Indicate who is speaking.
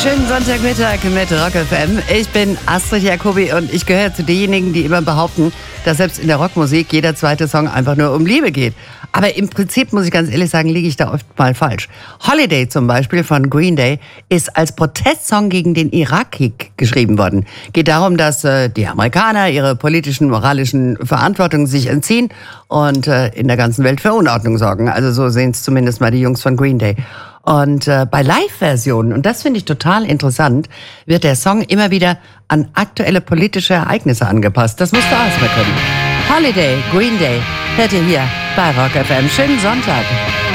Speaker 1: Schönen Sonntagmittag mit Rock FM. Ich bin Astrid Jacobi und ich gehöre zu denjenigen, die immer behaupten, dass selbst in der Rockmusik jeder zweite Song einfach nur um Liebe geht. Aber im Prinzip, muss ich ganz ehrlich sagen, liege ich da oft mal falsch. Holiday zum Beispiel von Green Day ist als Protestsong gegen den Irakkrieg geschrieben worden. Geht darum, dass die Amerikaner ihre politischen, moralischen Verantwortung sich entziehen und in der ganzen Welt für Unordnung sorgen. Also so sehen es zumindest mal die Jungs von Green Day. Und bei Live-Versionen, und das finde ich total interessant, wird der Song immer wieder an aktuelle politische Ereignisse angepasst. Das musst du auch erstmal können. Holiday, Green Day, hört ihr hier bei Rock FM. Schönen Sonntag.